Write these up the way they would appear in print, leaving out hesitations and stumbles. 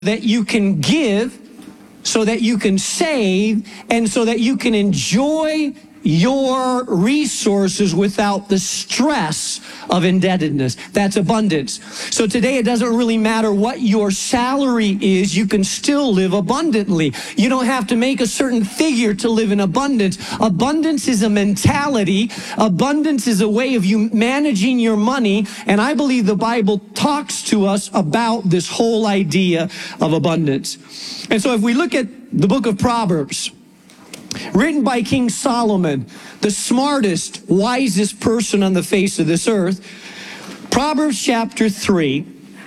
that you can give, so that you can save, and so that you can enjoy your resources without the stress of indebtedness. That's abundance. So today it doesn't really matter what your salary is, you can still live abundantly. You don't have to make a certain figure to live in abundance. Abundance is a mentality. Abundance is a way of you managing your money, and I believe the Bible talks to us about this whole idea of abundance. And so if we look at the book of Proverbs, written by King Solomon, the smartest, wisest person on the face of this earth, Proverbs chapter 3,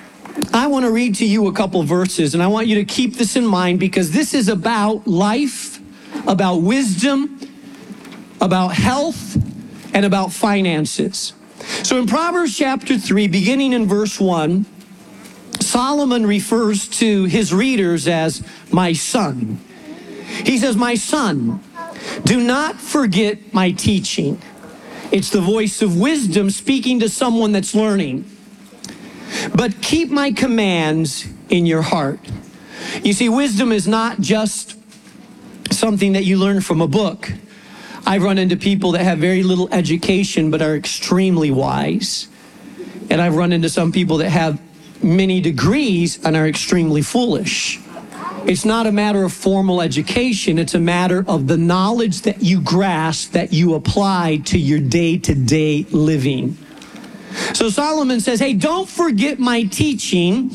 I want to read to you a couple verses, and I want you to keep this in mind because this is about life, about wisdom, about health, and about finances. So in Proverbs chapter 3, beginning in verse 1, Solomon refers to his readers as my son. He says, my son, do not forget my teaching. It's the voice of wisdom speaking to someone that's learning. But keep my commands in your heart. You see, wisdom is not just something that you learn from a book. I've run into people that have very little education but are extremely wise. And I've run into some people that have many degrees and are extremely foolish. It's not a matter of formal education. It's a matter of the knowledge that you grasp, that you apply to your day-to-day living. So Solomon says, hey, don't forget my teaching,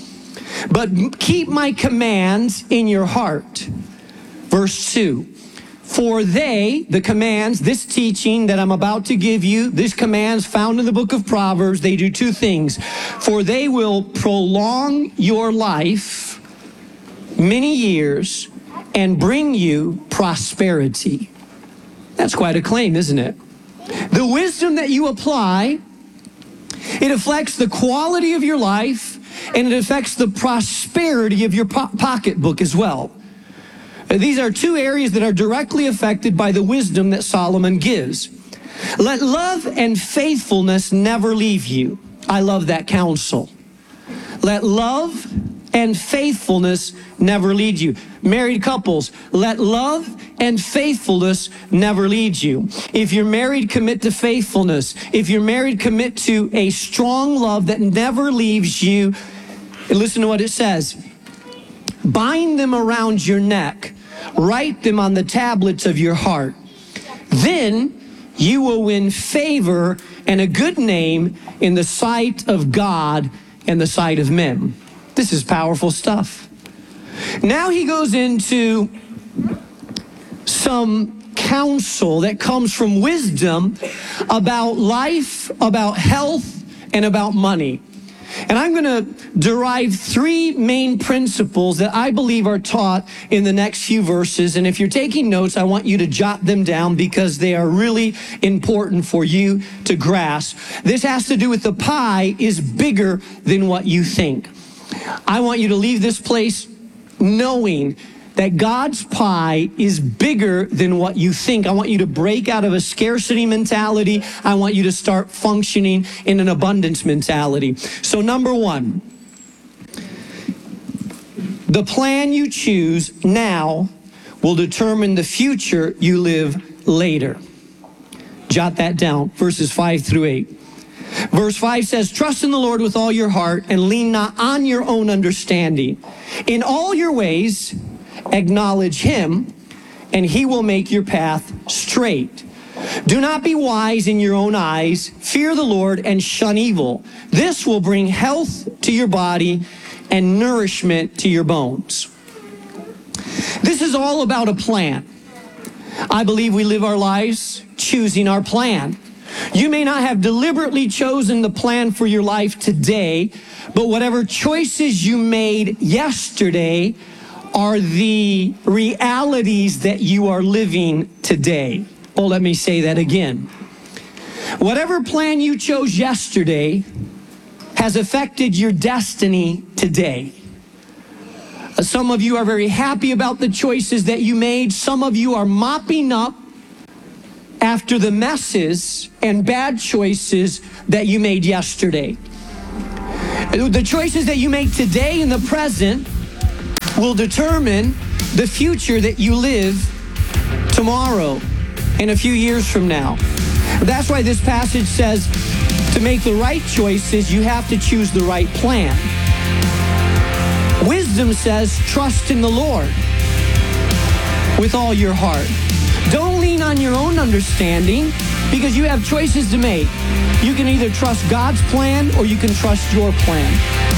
but keep my commands in your heart. Verse 2, for they, the commands, this teaching that I'm about to give you, these commands found in the book of Proverbs, they do two things. For they will prolong your life many years and bring you prosperity. That's quite a claim, isn't it? The wisdom that you apply, it affects the quality of your life and it affects the prosperity of your pocketbook as well. These are two areas that are directly affected by the wisdom that Solomon gives. Let love and faithfulness never leave you. I love that counsel. Let love and faithfulness never lead you. Married couples, let love and faithfulness never lead you. If you're married, commit to faithfulness. If you're married, commit to a strong love that never leaves you. And listen to what it says. Bind them around your neck. Write them on the tablets of your heart. Then you will win favor and a good name in the sight of God and the sight of men. This is powerful stuff. Now he goes into some counsel that comes from wisdom about life, about health, and about money. And I'm going to derive three main principles that I believe are taught in the next few verses. And if you're taking notes, I want you to jot them down because they are really important for you to grasp. This has to do with the pie is bigger than what you think. I want you to leave this place knowing that God's pie is bigger than what you think. I want you to break out of a scarcity mentality. I want you to start functioning in an abundance mentality. So number one, the plan you choose now will determine the future you live later. Jot that down, verses 5 through 8. Verse 5 says, trust in the Lord with all your heart and lean not on your own understanding. In all your ways, acknowledge him, and he will make your path straight. Do not be wise in your own eyes. Fear the Lord and shun evil. This will bring health to your body and nourishment to your bones. This is all about a plan. I believe we live our lives choosing our plan. You may not have deliberately chosen the plan for your life today, but whatever choices you made yesterday are the realities that you are living today. Oh, let me say that again. Whatever plan you chose yesterday has affected your destiny today. Some of you are very happy about the choices that you made. Some of you are mopping up after the messes and bad choices that you made yesterday. The choices that you make today in the present will determine the future that you live tomorrow and a few years from now. That's why this passage says to make the right choices, you have to choose the right plan. Wisdom says, trust in the Lord with all your heart. Don't lean on your own understanding, because you have choices to make. You can either trust God's plan or you can trust your plan.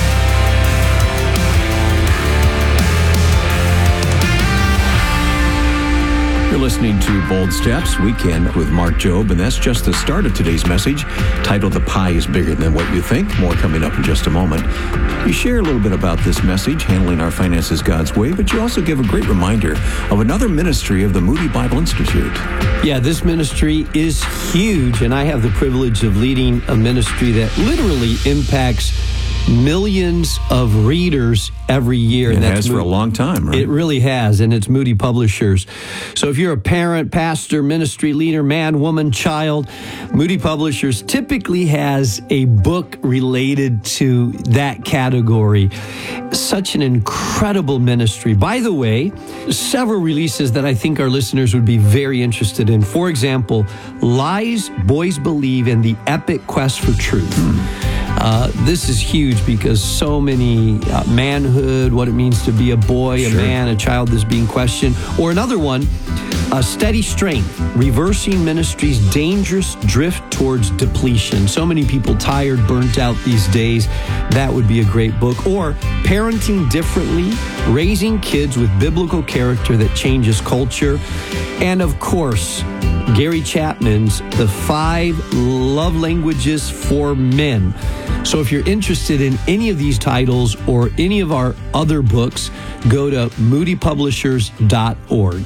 You're listening to Bold Steps Weekend with Mark Jobe, and that's just the start of today's message, titled The Pie is Bigger Than What You Think. More coming up in just a moment. You share a little bit about this message, Handling Our Finances God's Way, but you also give a great reminder of another ministry of the Moody Bible Institute. Yeah, this ministry is huge, and I have the privilege of leading a ministry that literally impacts millions of readers every year. It has for a long time, right? It really has, and it's Moody Publishers. So if you're a parent, pastor, ministry leader, man, woman, child, Moody Publishers typically has a book related to that category. Such an incredible ministry. By the way, several releases that I think our listeners would be very interested in. For example, Lies Boys Believe and the Epic Quest for Truth. This is huge because so many manhood, what it means to be a boy, a man, a child is being questioned. Or another one, Steady Strength, Reversing Ministry's Dangerous Drift Towards Depletion. So many people tired, burnt out these days. That would be a great book. Or Parenting Differently, Raising Kids with Biblical Character That Changes Culture. And of course, Gary Chapman's The 5 Love Languages for Men. So if you're interested in any of these titles or any of our other books, go to moodypublishers.org.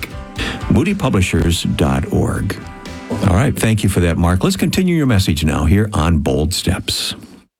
moodypublishers.org. All right, thank you for that, Mark. Let's continue your message now here on Bold Steps.